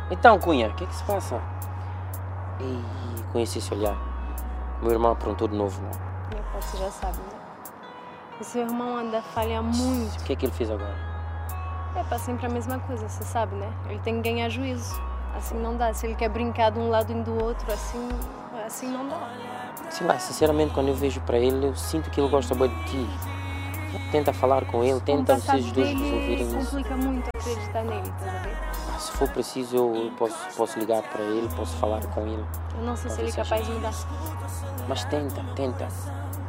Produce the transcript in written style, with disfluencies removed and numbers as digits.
Então, Cunha, o que é que se passa? E conheci esse olhar. Meu irmão aprontou de novo, não? Você já sabe, né? O seu irmão anda a falhar muito. O que é que ele fez agora? É para sempre a mesma coisa, você sabe, né? Ele tem que ganhar juízo. Assim não dá. Se ele quer brincar de um lado e do outro, assim não dá. Sei lá, sinceramente, quando eu vejo para ele, eu sinto que ele gosta bem de ti. Tenta falar com ele, tenta vocês dois resolverem isso. Complica muito acreditar nele, tá a ver? Se for preciso, eu posso ligar para ele, posso falar com ele. Eu não sei se ele é capaz de mudar. Mas tenta.